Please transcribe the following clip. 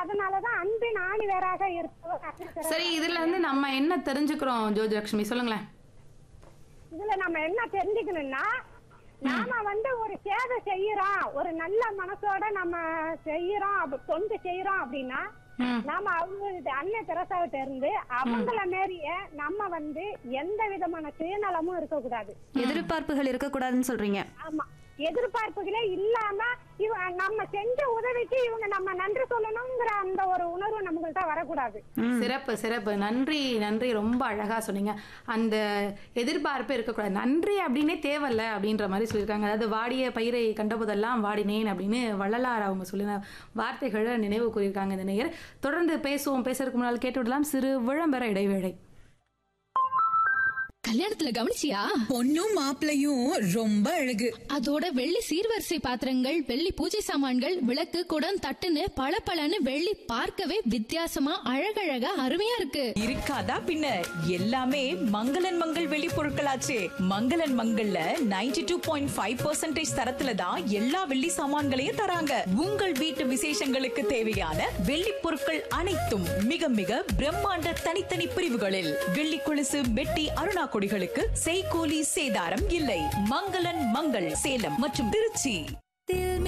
அதனாலதான் அன்பின் ஆணி வேறாக இருப்பவர். சரி, இதுல இருந்து நம்ம என்ன தெரிஞ்சுக்கிறோம் ஜோதிலட்சுமி, சொல்லுங்களேன். இதுல நம்ம என்ன தெரிஞ்சுக்கணும்னா, நாம ஒரு சேவை செய்யறோம், ஒரு நல்ல மனசோட நம்ம செய்யறோம், தொண்டு செய்யறோம் அப்படின்னா நாம அவங்க அன்னை தெரசாவிட்ட இருந்து அவங்கள மாரிய நம்ம எந்த விதமான சுயநலமும் இருக்கக்கூடாது, எதிர்பார்ப்புகள் இருக்கக்கூடாதுன்னு சொல்றீங்க. ஆமா, எதிர்பார்ப்புகளே இல்லாம நம்ம செஞ்ச உதவிக்கு இவங்க நம்ம நன்றி சொல்லணுங்கிற அந்த ஒரு உணர்வு நம்மகிட்ட வரக்கூடாது. சிறப்பு சிறப்பு, நன்றி நன்றி, ரொம்ப அழகா சொன்னீங்க. அந்த எதிர்பார்ப்பு இருக்கக்கூடாது, நன்றி அப்படின்னே தேவையில்ல அப்படின்ற மாதிரி சொல்லியிருக்காங்க. அதாவது வாடிய பயிரை கண்டபோதெல்லாம் வாடினேன் அப்படின்னு வள்ளலார் அவங்க சொல்லின வார்த்தைகளை நினைவு கூறியிருக்காங்க இந்த நேயர். தொடர்ந்து பேசுவோம். பேசுறதுக்கு முன்னால் கேட்டு விடலாம் சிறு விளம்பர இடைவேளை. கல்யாணத்துல கவனிச்சியா? பொண்ணும் மாப்பிளையும் ரொம்ப அழகு. அதோட வெள்ளி சீர்வரிசை பாத்திரங்கள், வெள்ளி பூஜை சாமான்கள், விளக்கு, குடம், தட்டுன்னு பளபளன்னு வெள்ளி பார்க்கவே வித்தியாசமா அழகழகா அருமையா இருக்கு. இருக்காதா பின்ன, எல்லாமே மங்களன் மங்கள் வெள்ளி பொருட்களாச்சே. மங்களன் மங்கள்ல 92.5% தரத்துல தான் எல்லா வெள்ளி சாமான்களையும் தராங்க. உங்கள் வீட்டு விசேஷங்களுக்கு தேவையான வெள்ளி பொருட்கள் அனைத்தும் மிக மிக பிரம்மாண்ட தனித்தனி பிரிவுகளில். வெள்ளி கொலுசு, மெட்டி, அருணா கொடிகளுக்கு செய்கூலி சேதாரம் இல்லை. மங்களன் மங்கள் சேலம் மற்றும் திருச்சி.